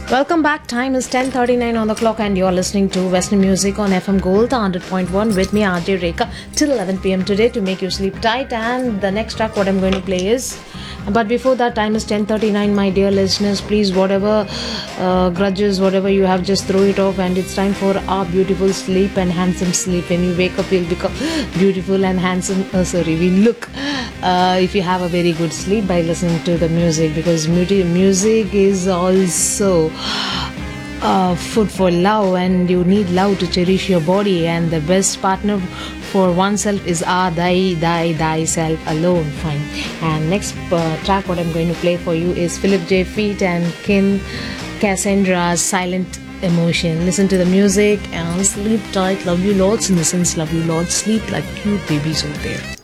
Welcome back. Time is 10:39 on the clock and you're listening to Western Music on FM Gold 100.1 with me RJ Rekha till 11 p.m. today to make you sleep tight. And the next track what I'm going to play is, but before that, time is 10:39, my dear listeners. Please, whatever grudges, whatever you have, just throw it off, and it's time for our beautiful sleep and handsome sleep. When you wake up, you'll become beautiful and handsome. We look if you have a very good sleep by listening to the music, because music is also food for love, and you need love to cherish your body, and the best partner for oneself is thyself alone. Fine. And next track what I'm going to play for you is Philip J. Feet and Kim Cassandra's Silent Emotion. Listen to the music and sleep tight. Love you lots. In the sense, love you lots. Sleep like cute babies out there.